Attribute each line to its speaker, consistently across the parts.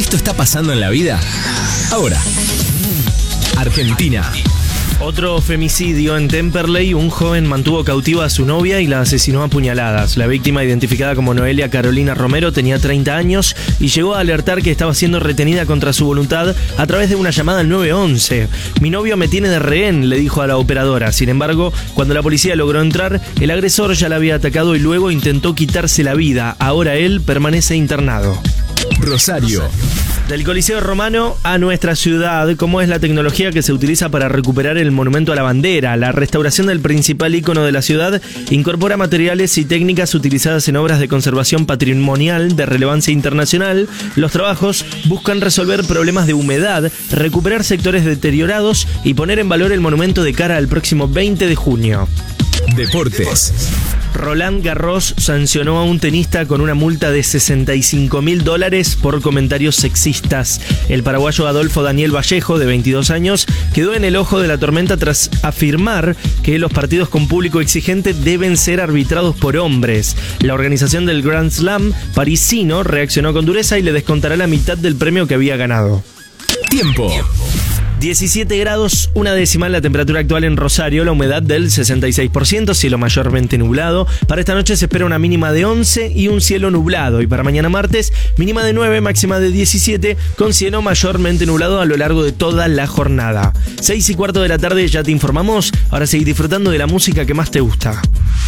Speaker 1: Esto está pasando en la vida ahora. Argentina.
Speaker 2: Otro femicidio en Temperley. Un joven mantuvo cautiva a su novia y la asesinó a puñaladas. La víctima, identificada como Noelia Carolina Romero, tenía 30 años y llegó a alertar que estaba siendo retenida contra su voluntad a través de una llamada al 911. Mi novio me tiene de rehén, le dijo a la operadora. Sin embargo, cuando la policía logró entrar, el agresor ya la había atacado y luego intentó quitarse la vida. Ahora él permanece internado.
Speaker 1: Rosario.
Speaker 2: Del Coliseo Romano a nuestra ciudad, ¿cómo es la tecnología que se utiliza para recuperar el monumento a la bandera? La restauración del principal ícono de la ciudad incorpora materiales y técnicas utilizadas en obras de conservación patrimonial de relevancia internacional. Los trabajos buscan resolver problemas de humedad, recuperar sectores deteriorados y poner en valor el monumento de cara al próximo 20 de junio.
Speaker 1: Deportes.
Speaker 2: Roland Garros sancionó a un tenista con una multa de $65.000 por comentarios sexistas. El paraguayo Adolfo Daniel Vallejo, de 22 años, quedó en el ojo de la tormenta tras afirmar que los partidos con público exigente deben ser arbitrados por hombres. La organización del Grand Slam parisino reaccionó con dureza y le descontará la mitad del premio que había ganado.
Speaker 1: Tiempo.
Speaker 2: 17 grados, una décima la temperatura actual en Rosario, la humedad del 66%, cielo mayormente nublado. Para esta noche se espera una mínima de 11 y un cielo nublado. Y para mañana martes, mínima de 9, máxima de 17, con cielo mayormente nublado a lo largo de toda la jornada. 6:15 de la tarde, ya te informamos. Ahora seguí disfrutando de la música que más te gusta.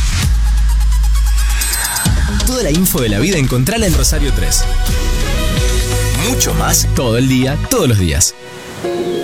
Speaker 1: Toda la info de la vida encontrala en Rosario 3. Mucho más todo el día, todos los días.